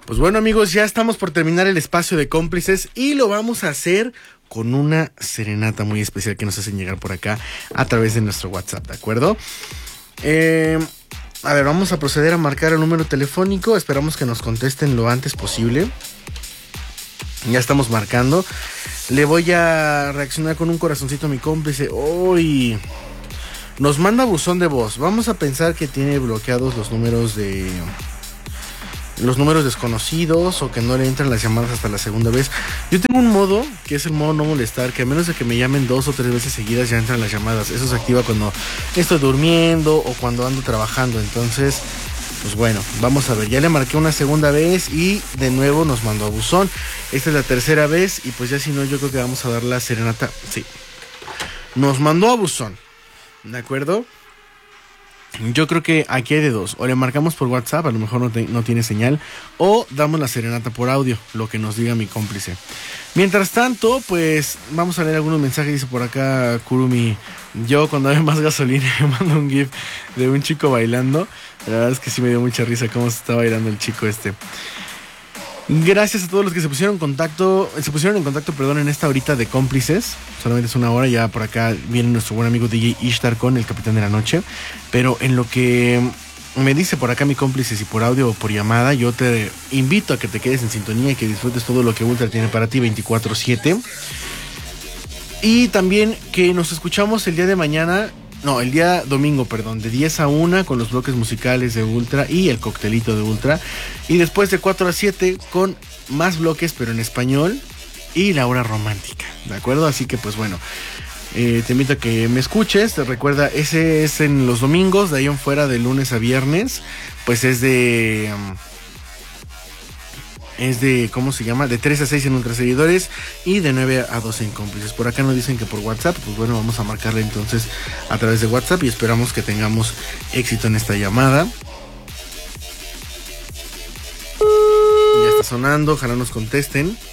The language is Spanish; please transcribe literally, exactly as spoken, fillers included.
Pues bueno, amigos, ya estamos por terminar el espacio de cómplices y lo vamos a hacer con una serenata muy especial que nos hacen llegar por acá a través de nuestro WhatsApp, ¿de acuerdo? Eh, a ver, vamos a proceder a marcar el número telefónico. Esperamos que nos contesten lo antes posible. Ya estamos marcando. Le voy a reaccionar con un corazoncito a mi cómplice. Uy, nos manda buzón de voz. Vamos a pensar que tiene bloqueados los números de... los números desconocidos o que no le entran las llamadas hasta la segunda vez. Yo tengo un modo que es el modo no molestar, que a menos de que me llamen dos o tres veces seguidas ya entran las llamadas. Eso se activa cuando estoy durmiendo o cuando ando trabajando. Entonces, pues bueno, vamos a ver. Ya le marqué una segunda vez y de nuevo nos mandó a buzón. Esta es la tercera vez y pues ya si no, yo creo que vamos a dar la serenata. Sí, nos mandó a buzón, ¿de acuerdo? Yo creo que aquí hay de dos. O le marcamos por WhatsApp, a lo mejor no, te, no tiene señal, o damos la serenata por audio, lo que nos diga mi cómplice. Mientras tanto, pues vamos a leer algunos mensajes. Dice por acá Kurumi: yo cuando hay más gasolina me mando un gif de un chico bailando. La verdad es que sí me dio mucha risa cómo se está bailando el chico este. Gracias a todos los que se pusieron en contacto, se pusieron en contacto, perdón, en esta horita de cómplices. Solamente es una hora, ya por acá viene nuestro buen amigo D J Ishtar con el Capitán de la Noche. Pero en lo que me dice por acá mi cómplice, si por audio o por llamada, yo te invito a que te quedes en sintonía y que disfrutes todo lo que Ultra tiene para ti veinticuatro siete. Y también que nos escuchamos el día de mañana, no, el día domingo, perdón, de diez a una con los bloques musicales de Ultra y el coctelito de Ultra. Y después de cuatro a siete con más bloques, pero en español, y la hora romántica, ¿de acuerdo? Así que pues bueno, eh, te invito a que me escuches. Te recuerda, ese es en los domingos, de ahí en fuera, de lunes a viernes, pues es de... Um, es de, ¿cómo se llama? De tres a seis en Ultra Seguidores y de nueve a doce en Cómplices. Por acá nos dicen que por WhatsApp, pues bueno, vamos a marcarle entonces a través de WhatsApp y esperamos que tengamos éxito en esta llamada. Ya está sonando, ojalá nos contesten.